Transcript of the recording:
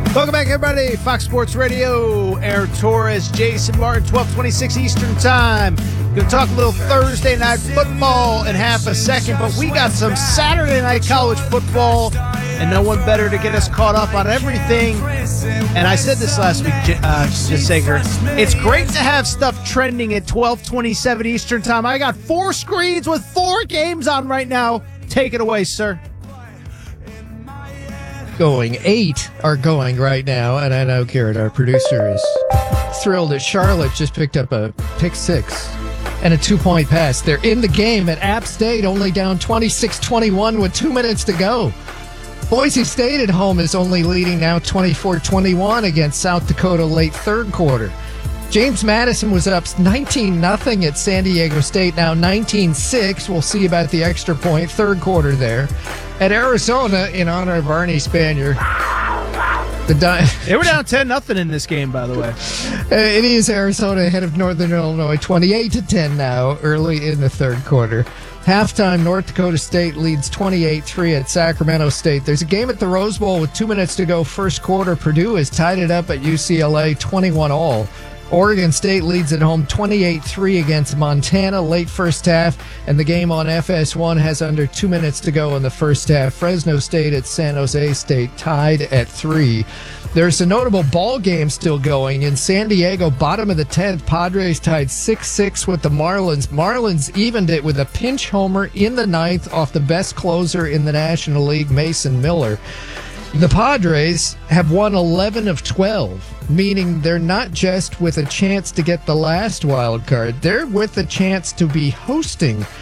Welcome back, everybody. Fox Sports Radio, Aaron Torres, Jason Martin, 12:26 Eastern Time. Going to talk a little Thursday night football in half a second, but we got some Saturday night college football, and no one better to get us caught up on everything. And I said this last week, Sager. It's great to have stuff trending at 12:27 Eastern Time. I got 4 screens with 4 games on right now. Take it away, sir. Going 8 are going right now, and I know Garrett, our producer, is thrilled that Charlotte just picked up a pick 6 and a 2-point pass. They're in the game at App State, only down 26-21 with 2 minutes to go. Boise State at home is only leading now 24-21 against South Dakota late third quarter. James Madison was up 19-0 at San Diego State, now 19-6. We'll see about the extra point, third quarter there. At Arizona, in honor of Arnie Spanier, they were down 10-0 in this game, by the way. It is Arizona ahead of Northern Illinois, 28-10 now, early in the third quarter. Halftime, North Dakota State leads 28-3 at Sacramento State. There's a game at the Rose Bowl with 2 minutes to go, first quarter. Purdue has tied it up at UCLA, 21-all. Oregon State leads at home 28-3 against Montana late first half, and the game on FS1 has under 2 minutes to go in the first half. Fresno State at San Jose State tied at 3. There's a notable ball game still going in San Diego, bottom of the 10th. Padres tied 6-6 with the Marlins. Marlins evened it with a pinch homer in the 9th off the best closer in the National League, Mason Miller. The Padres have won 11 of 12, meaning they're not just with a chance to get the last wild card. They're with a chance to be hosting